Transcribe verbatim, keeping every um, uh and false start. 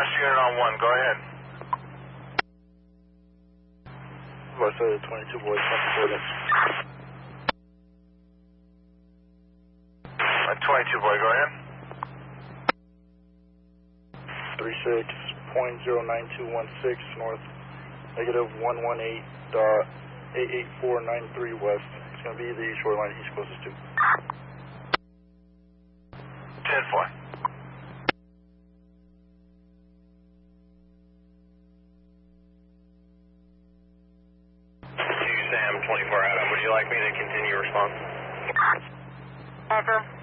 West unit on one, go ahead. West side twenty-two boys, coordinates. Uh, twenty-two boy, go ahead. three six point zero nine two one six north, negative one one eight dot eight eight four nine three west. It's going to be the shoreline he's closest to. ten four. Sam, twenty-four Adam, would you like me to continue response? Affirm.